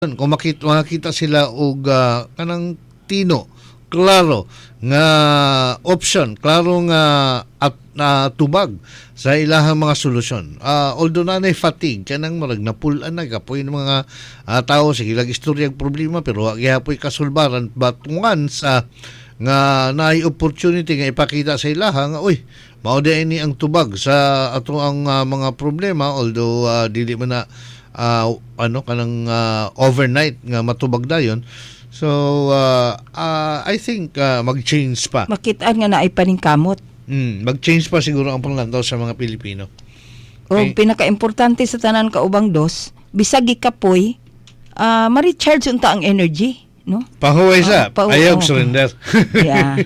kung makita sila og kanang tino klaro nga option, klaro nga at tubag sa ilahang mga solusyon. Although nanay fatigue kanang marag napulan na kapoy ng mga tao sa ilang istoryang problema pero gihapoy kasulbaran batungan sa nga naay opportunity nga ipakita sa ilaha nga uy mao di ini ang tubag sa ato ang mga problema, although dili man na kanang overnight nga matubag dayon. So I think mag-change pa. Makitaan nga naay paningkamot. Mag-change pa siguro ang panglantaw sa mga Pilipino. Okay. O pinaka-importante sa tanan kaubang dos, bisag gikapoy, ma-recharge unta ang energy, no? Pahuway sa, ayaw surrender. Yeah.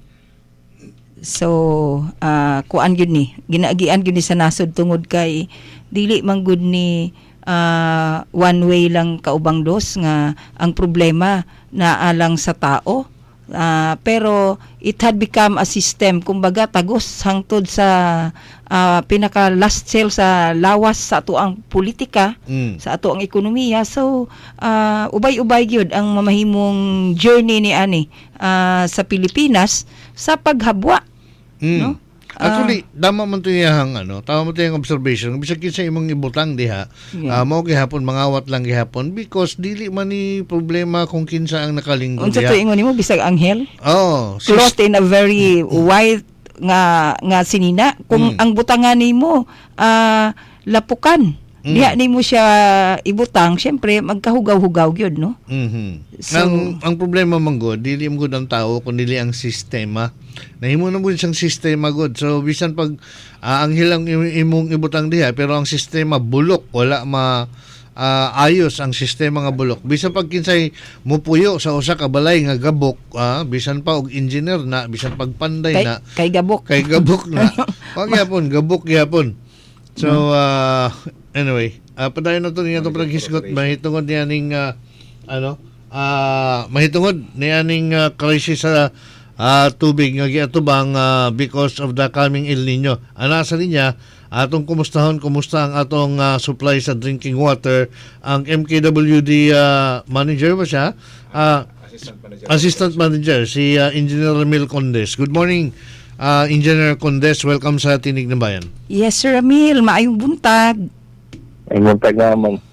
So, kuan gyud ni, ginaagian gyud ni sa nasod tungod kay dili man gud ni one way lang kaubang dos nga ang problema naalang sa tao. Pero it had become a system, kumbaga tagos hangtod sa pinaka last cell sa lawas sa ato ang politika, sa ato ang ekonomiya. So ubay-ubay gyud ang mamahimong journey ni ani sa Pilipinas sa paghabwa, no? Actually, dama man ito yung tama mo ito yung observation. Bisag sa imong ibutang diha, mao gihapon, mangawat lang gihapon because dili man ni problema kung kinsa ang nakalinggo diha. Unsa to ingon nimo bisag anghel? Oh, clothed in a very white nga sinina. Kung ang butangan nimo lapukan, diha nimo siya ibutang, syempre magkahugaw-hugaw gyud, no? So, ang problema man gud, dili mo gud ang tao kundi dili ang sistema. Nahimo na mo siyang sistema gud. So bisan pag ang hilang imong ibutang diha pero ang sistema bulok, wala ayos ang sistema nga bulok. Bisan pag kinsay mupuyo sa usa ka balay nga gabok, bisan pa og engineer na, bisan pag panday na kay gabok na. Pagyapon gabok gyapon. So anyway, padayon na to niya itong paghisgot mahitungod niya ning mahitungod niya ning crisis sa tubig nga giatubang because of the coming El Nino. Ana sa linya atong kumusta ang atong supply sa drinking water ang MKWD manager ba siya? Assistant manager si Engineer Ramil Condes. Good morning. Engineer Condes, welcome sa Tinig ng Bayan. Yes, Sir Ramil, maayong buntag. Ay buntag naman.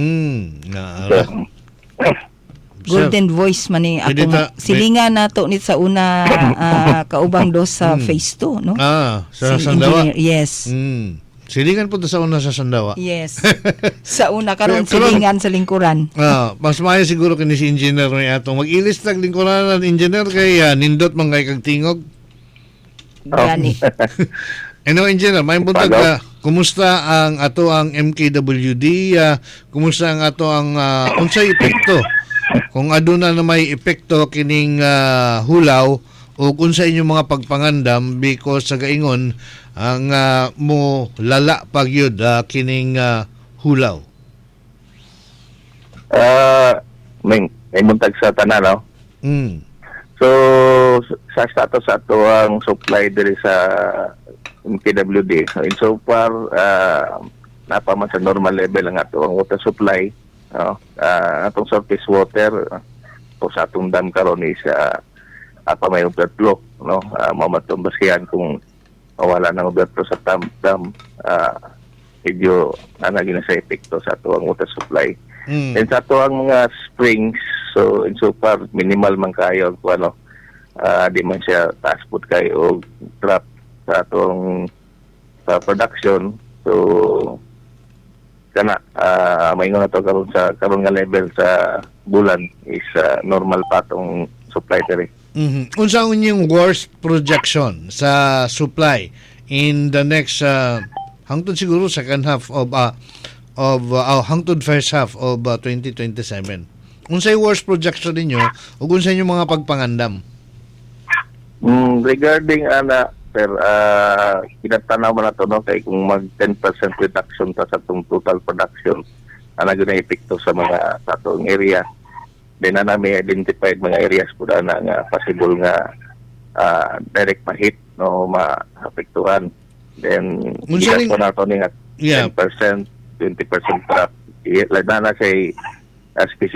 Golden voice man ni ako silingan nato ni sa una kaubang dos sa phase 2, no? Sa Sandawa. Yes. Silingan po sa una sa Sandawa. Yes. Sa una karon silingan sa lingkuran. Mas maayo siguro kini si engineer ni atong mag-ilis tag lingkuran ng engineer kay nindot man kay kag tingog. Gani. Engineer, may buntag kumusta ang ato ang MKWD? Kumusta ang ato ang unsay epekto? Kung aduna na may epekto kining hulaw o kung sa inyong mga pagpangandam because sa gaingon ang mo lala pagyud kining hulaw. May buntag sa tanan, no? So sa status ato ang supply diri sa MKWD. So insofar napaman sa normal level ang ato ang water supply. Atong surface water o sa atong dam karon is may overflow, no? Mamatong baskihan kung wala nang overflow sa dam medyo gina sa epekto sa ato ang water supply. And sa ato ang mga springs, so insofar minimal man kayo di man siya taas pud kayo o drop sa atong production. So kana maingon na to karon nga level sa bulan is normal pa tong supply diri. Unsa ang inyong worst projection sa supply in the next hangtod siguro second half of hangtod first half of 2027? Unsay worst projection ninyo ug unsa inyong mga pagpangandam? Regarding kinatanaw mo na ito, no? Kaya kung mag 10% reduction sa itong total production, yun ang epekto sa mga sa itong area. Then namin identified mga areas po na nga possible nga direct ma-hit, no, ma-apektuhan. Then, ikas po na ito nga 10%, 20% drop. Lada na siya as